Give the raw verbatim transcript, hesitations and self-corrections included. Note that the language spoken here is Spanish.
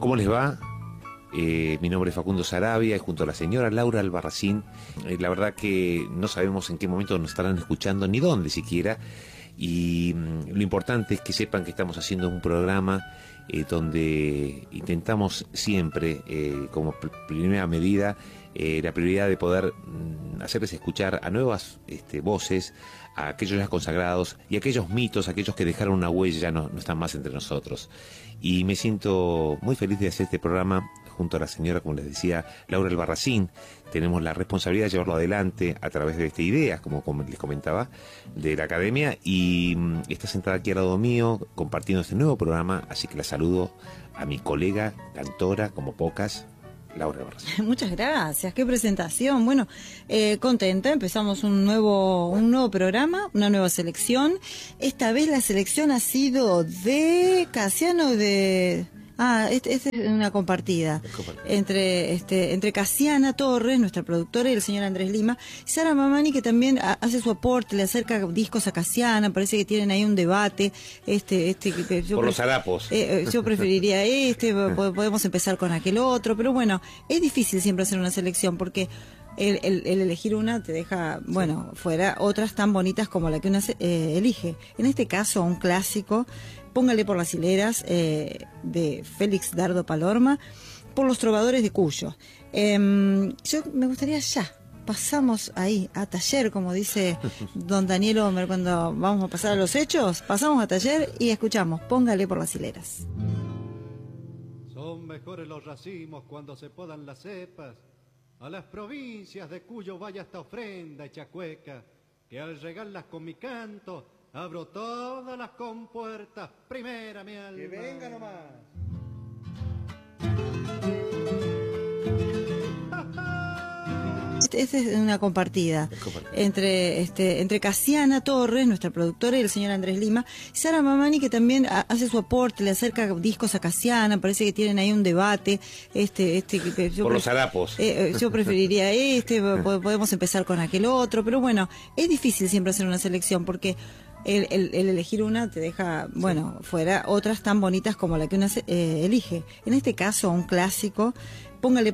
¿Cómo les va? Eh, mi nombre es Facundo Sarabia y junto a la señora Laura Albarracín, eh, la verdad que no sabemos en qué momento nos estarán escuchando ni dónde siquiera, y mm, lo importante es que sepan que estamos haciendo un programa eh, donde intentamos siempre, eh, como pr primera medida, eh, la prioridad de poder mm, hacerles escuchar a nuevas este, voces, a aquellos ya consagrados y aquellos mitos, aquellos que dejaron una huella ya no, no están más entre nosotros. Y me siento muy feliz de hacer este programa junto a la señora, como les decía, Laura Albarracín. Tenemos la responsabilidad de llevarlo adelante a través de esta idea, como, como les comentaba, de la academia, y mm, está sentada aquí al lado mío compartiendo este nuevo programa, así que la saludo a mi colega, cantora, como pocas, Laura Albarracín. Muchas gracias, qué presentación. Bueno, eh, contenta, empezamos un nuevo, un nuevo programa, una nueva selección. Esta vez la selección ha sido de Casiano de... Ah, esta este es una compartida entre este entre Casiana Torres, nuestra productora, y el señor Andrés Lima. Sara Mamani, que también hace su aporte, le acerca discos a Casiana, parece que tienen ahí un debate. este este que yo Por los harapos. Eh, yo preferiría este, podemos empezar con aquel otro, pero bueno, es difícil siempre hacer una selección porque el, el, el elegir una te deja, bueno, sí, fuera otras tan bonitas como la que una eh, elige. En este caso, un clásico, Póngale por las hileras, eh, de Félix Dardo Palorma, por los trovadores de Cuyo. Eh, yo me gustaría ya, pasamos ahí a taller, como dice don Daniel Homer, cuando vamos a pasar a los hechos, pasamos a taller y escuchamos Póngale por las hileras. Son mejores los racimos cuando se podan las cepas. A las provincias de Cuyo vaya esta ofrenda hecha cueca, que al regarlas con mi canto abro todas las compuertas, primera mi alma. Que venga nomás. Esta es una compartida entre este entre Casiana Torres, nuestra productora, y el señor Andrés Lima. Sara Mamani, que también hace su aporte, le acerca discos a Casiana, parece que tienen ahí un debate. este este que yo Por los harapos. Eh, yo preferiría este, podemos empezar con aquel otro, pero bueno, es difícil siempre hacer una selección porque el, el, el elegir una te deja, bueno, sí, fuera otras tan bonitas como la que una eh, elige. En este caso, un clásico, Póngale